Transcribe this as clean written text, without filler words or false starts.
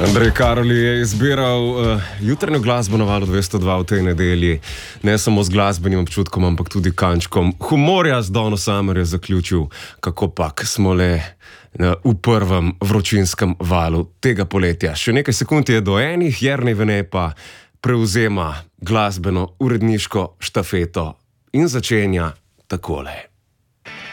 Andrej Karoli je izbiral jutranjo glasbo na Valu 202 v tej nedelji, ne samo z glasbenim občutkom, ampak tudi kančkom humorja. Z Donna Summer je zaključil, kako pak smo le v prvem vročinskem valu tega poletja. Še nekaj sekund je do enih, Jernej Vene pa prevzema glasbeno uredniško štafeto in začenja takole.